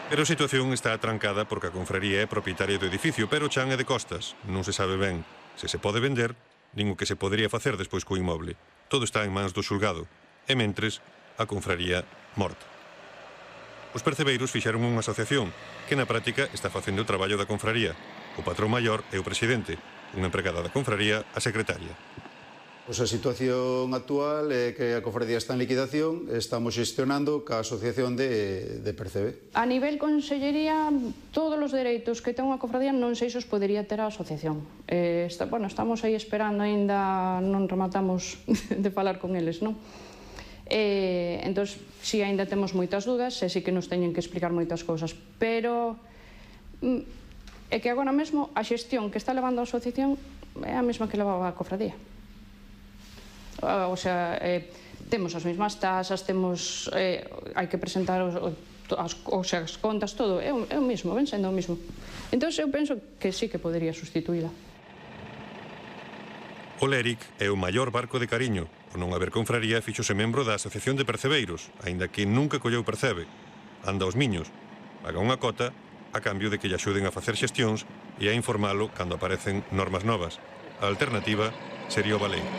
Pero a situación está atrancada porque a confraría é propietaria do edificio, pero o chan é de costas. Non se sabe ben se pode vender, nin o que se podería facer despois co inmoble. Todo está en mans do xulgado. E mentres, a confraría morta. Os percebeiros fixeron unha asociación que na práctica está facendo o traballo da confraría. O patrón maior é o presidente, unha empregada da confraría, a secretaria. Pois a situación actual é que a cofradía está en liquidación, estamos gestionando ca asociación de Percebe. A nivel consellería, todos os dereitos que ten unha cofradía non sei se os podería ter a asociación. Estamos aí esperando, aínda non rematamos de falar con eles, non? Entón, si aínda temos moitas dúdas, e si que nos teñen que explicar moitas cousas, pero é que agora mesmo a xestión que está levando a asociación é a mesma que levaba a cofradía. O sea, temos as mesmas tasas, temos, hai que presentar as contas, todo, é o mismo, ven sendo o mismo. Entón, eu penso que sí que podería sustituíla. O Léric é o maior barco de Cariño. O non haber confraría fíxose membro da Asociación de Percebeiros, aínda que nunca colleu percebe. Anda aos miños, paga unha cota a cambio de que lle axuden a facer xestións e a informalo cando aparecen normas novas. A alternativa sería o baleiro.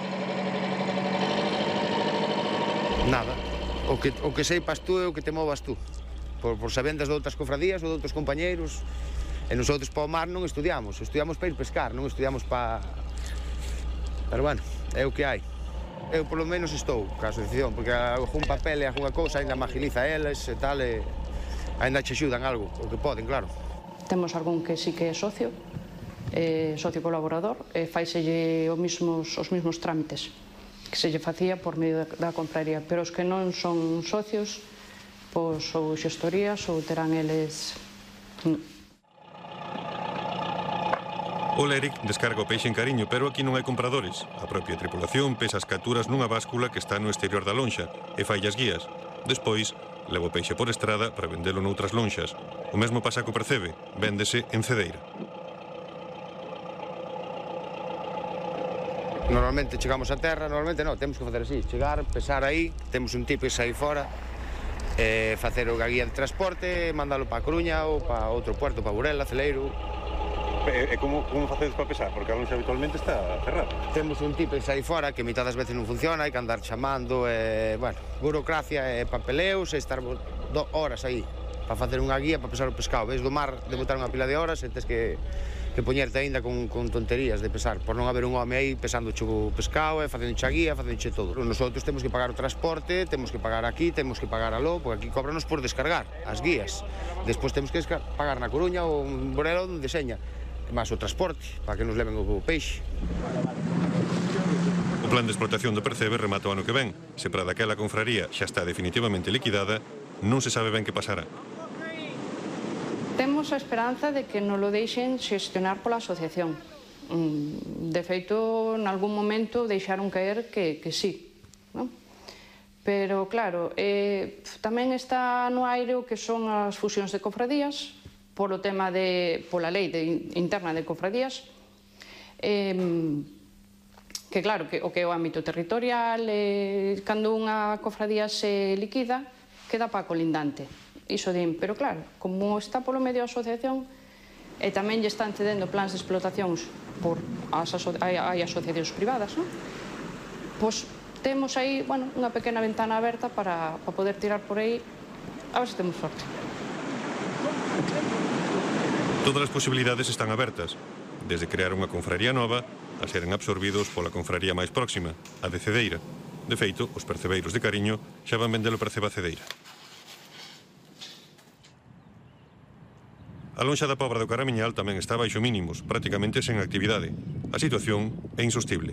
Nada. O que seipas tú é o que te movas tú. Por sabendas de outras cofradías ou de outros compañeiros. E nosotros para o mar non estudiamos. Estudiamos para ir pescar, non estudiamos para... Pero bueno, é o que hai. Eu polo menos estou ca asociación, porque algún papel e algunha cousa ainda me agiliza eles e tal, e ainda che axudan algo, o que poden, claro. Temos algún que sí que é socio colaborador, e faiselle os mesmos trámites que se lle facía por medio da confraría, pero os que non son socios, pois ou xestorías ou terán eles... O Léric descarga o peixe en Cariño, pero aquí non hai compradores. A propia tripulación pesa as capturas nunha báscula que está no exterior da lonxa e fai as guías. Despois, leva o peixe por estrada para vendelo noutras lonxas. O mesmo pasa co Percebe, véndese en Cedeira. Normalmente chegamos a terra, normalmente non, temos que facer así, chegar, pesar aí, temos un tipo que sai fora, facer o guía de transporte, mandalo para a Coruña ou para outro puerto, para Burela, Celeiro. E como facedes para pesar? Porque a lonxa habitualmente está cerrada. Temos un tipo que sai fora que mitad das veces non funciona, hai que andar chamando, bueno, burocracia e papeleos, e estar horas aí para facer unha guía para pesar o pescado. Ves do mar de botar unha pila de horas e tens que poñerte aínda con tonterías de pesar, por non haber un home aí pesando o pescado e facendo a guía, facendo todo. Nosotros temos que pagar o transporte, temos que pagar aquí, temos que pagar aló, porque aquí cóbranos por descargar as guías. Despois temos que pagar na Coruña ou en Burela onde seña, máis o transporte, para que nos leven o peixe. O plan de explotación do Percebe remata o ano que ven. Se para daquela confraría xa está definitivamente liquidada, non se sabe ben que pasará. Temos a esperanza de que nos lo deixen xestionar pola asociación. De feito, en algún momento deixaron caer que sí, non? Pero, claro, tamén está no aire o que son as fusións de cofradías, pola lei interna de cofradías, que, claro, o que é o ámbito territorial, cando unha cofradía se liquida, queda para colindante. Iso din, pero claro, como está polo medio a asociación e tamén lle están cedendo plans de explotacións hai asociacións privadas, non? Pois temos aí, bueno, unha pequena ventana aberta para poder tirar por aí, a ver se temos sorte. Todas as posibilidades están abertas, desde crear unha confraría nova a seren absorbidos pola confraría máis próxima, a de Cedeira. De feito, os percebeiros de Cariño xa van vender o Percebe a Cedeira. A lonxa da Pobra do Caramiñal tamén está baixo mínimos, prácticamente sen actividade. A situación é insostible.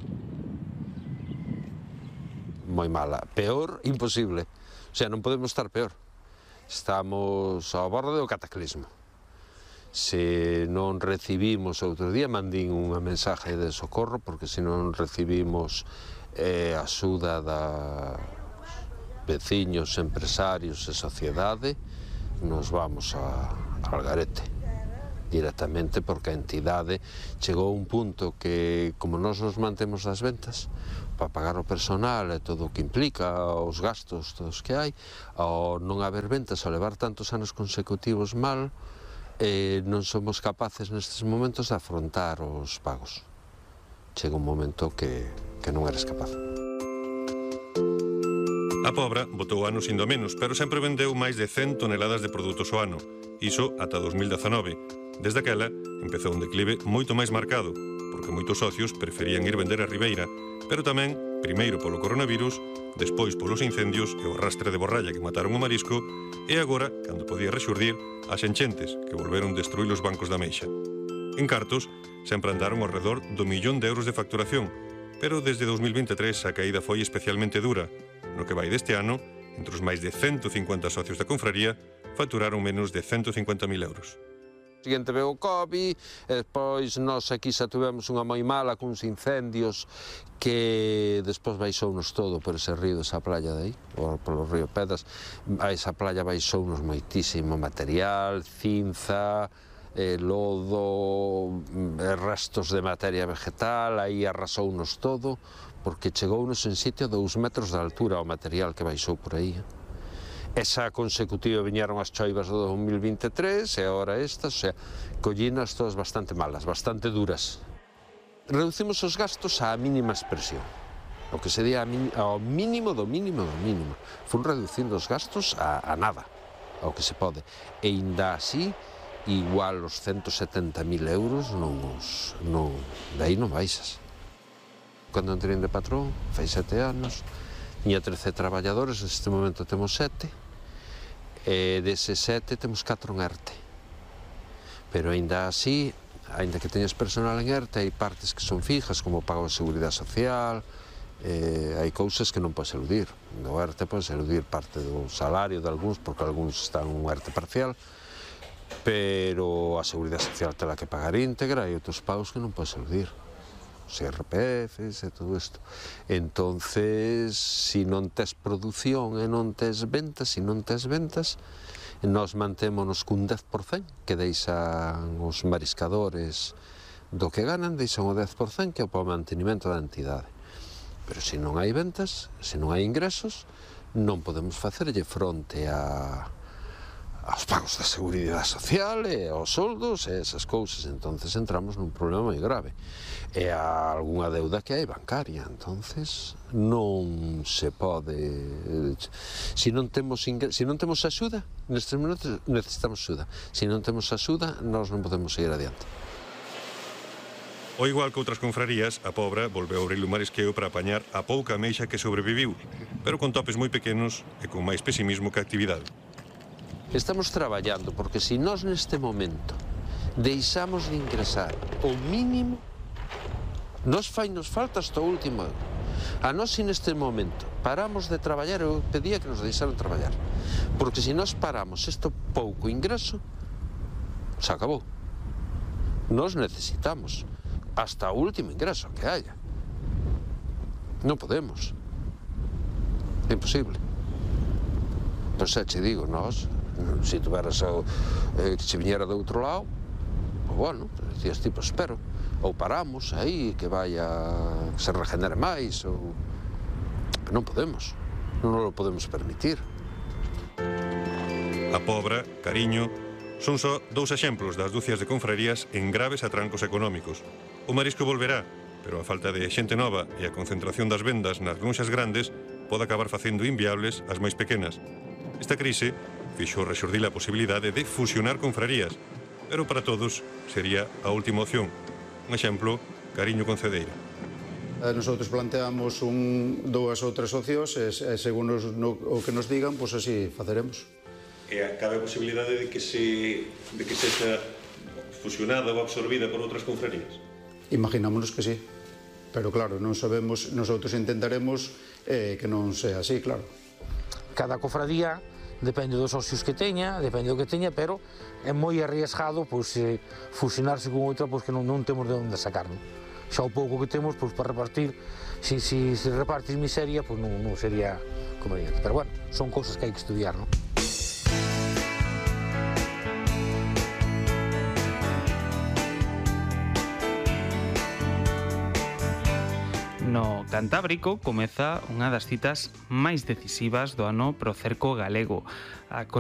Moi mala. Peor, imposible. O sea, non podemos estar peor. Estamos ao borde do cataclismo. Se non recibimos outro día, mandín unha mensaje de socorro, porque se non recibimos axuda da veciños, empresarios e sociedade, nos vamos ao garete directamente, porque a entidade chegou a un punto que, como nós nos mantemos das ventas, para pagar o personal e todo o que implica, os gastos todos que hai, ao non haber ventas, ao levar tantos anos consecutivos mal, non somos capaces nestes momentos de afrontar os pagos. Chega un momento que non eres capaz. A Pobra botou anos indo a menos, pero sempre vendeu máis de 100 toneladas de produtos ao ano. Iso ata 2019. Desde aquela, empezou un declive moito máis marcado, porque moitos socios preferían ir vender a Ribeira, pero tamén, primeiro polo coronavirus, despois polos incendios e o arrastre de borralla que mataron o marisco, e agora, cando podía rexurdir, as enchentes que volveron destruir os bancos da Meixa. En cartos, sempre andaron ao redor do 1.000.000 de euros de facturación, pero desde 2023 a caída foi especialmente dura. No que vai deste ano, entre os máis de 150 socios da confraría, facturaron menos de 150.000 euros. Seguinte veo o COVID, e despois nós aquí xa tuvemos unha moi mala cuns incendios que despois baixounos todo por ese río desa playa de aí, ou polo río Pedras. A esa playa baixounos moitísimo material, cinza, lodo, restos de materia vegetal, aí arrasounos todo, porque chegounos en sitio a 2 metros de altura o material que baixou por aí. Esa consecutiva viñeron as choivas do 2023 e agora estas, o sea, collinas todas bastante malas, bastante duras. Reducimos os gastos á mínima expresión, o que sería ao mínimo do mínimo do mínimo. Fun reducindo os gastos a nada, ao que se pode. E ainda así, igual os 170.000 euros de aí non baixas. Cando entrei de patrón, fai 7 anos, tiña 13 traballadores, neste momento temos 7, e deses 7 temos 4 en ERTE. Pero aínda así, aínda que teñas personal en ERTE, hai partes que son fijas, como o pago de seguridade social, hai cousas que non podes eludir. No ERTE podes eludir parte do salario de algúns, porque algúns están en un ERTE parcial, pero a seguridade social tela que pagar íntegra e outros pagos que non podes eludir. Os IRPFs e todo isto. Entonces, se non tes produción e non tes ventas, nós mantémonos cun 10% que deixan os mariscadores do que ganan, deixan o 10% que é para o mantenimento da entidade. Pero se non hai ventas, se non hai ingresos, non podemos facerlle fronte aos pagos da seguridade social e aos soldos e esas cousas. Entonces entramos nun problema moi grave. E a algunha deuda que hai bancaria. Entonces non se pode... Se non temos axuda, nestes momentos necesitamos axuda. Se non temos axuda, nós non podemos seguir adiante. O igual que outras confrarías, a Pobra volveu a abrir o marisqueo para apañar a pouca ameixa que sobreviviu, pero con topes moi pequenos e con máis pesimismo que actividade. Estamos traballando, porque se nós neste momento deixamos de ingresar o mínimo, nos falta hasta o último euro. A nós se neste momento paramos de traballar, eu pedía que nos deixaran traballar, porque se nós paramos este pouco ingreso, se acabou. Nós necesitamos hasta o último ingreso que haya. Non podemos. É imposible. Pois xa che digo, nós, se tuveras que se viñera do outro lado, pues bueno, decías tipo, espero, ou paramos aí, que se regenere máis, ou... Non podemos, non o podemos permitir. A Pobra, Cariño, son só 2 exemplos das dúcias de confrarías en graves atrancos económicos. O marisco volverá, pero a falta de xente nova e a concentración das vendas nas granxas grandes pode acabar facendo inviables as máis pequenas. Esta crise fixo rexurdir a posibilidade de fusionar confrarías, pero para todos sería a última opción. Un exemplo, Cariño con Cedeira. Nosotros planteamos 2 ou 3 socios e según o que nos digan, pois así faceremos. E cabe a posibilidade de que sexa fusionada ou absorbida por outras confrarías? Imaginámonos que sí, pero claro, non sabemos, nosotros intentaremos que non sea así, claro. Cada cofradía depende dos socios que teña, pero é moi arriesgado fusionarse con outra que non temos de onde sacarlo. Xa o pouco que temos para repartir, se repartir miseria, non sería conveniente. Pero bueno, son cousas que hai que estudiar, non? No Cantábrico comeza unha das citas máis decisivas do ano pro cerco galego. A